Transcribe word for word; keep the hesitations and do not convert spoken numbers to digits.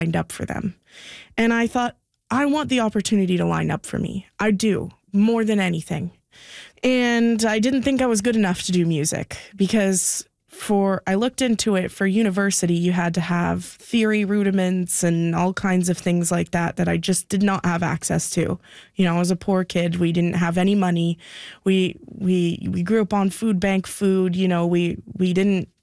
lined up for them. And I thought, I want the opportunity to line up for me. I do, more than anything. And I didn't think I was good enough to do music because for I looked into it for university, you had to have theory rudiments and all kinds of things like that that I just did not have access to. You know, I was a poor kid. We didn't have any money. We we we grew up on food bank food. You know, we we didn't